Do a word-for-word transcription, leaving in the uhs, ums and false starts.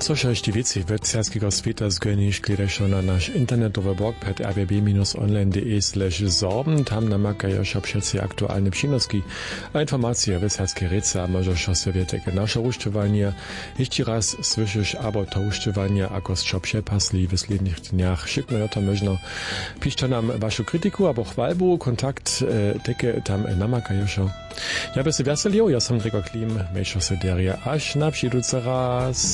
Což ešte vici webserského sveta zgoniš gledaš na naš internetowy blog pred r w b online kropka d e slash sorben. Tam namakajo všetci aktuálne přinoski a informácie webserské rece a możesz się wiedzieć nasze ušťovania. Ešte raz słyszysz abo to ušťovania, ako čo přepasli w sledných dniach. Šikno to možno. Pište nam vašu kritiku abo chwalbu, kontakt e, teke tam namakajo. Ja by se veselil, ja sam Gregor Klim, mejšo se derje až na příduce raz.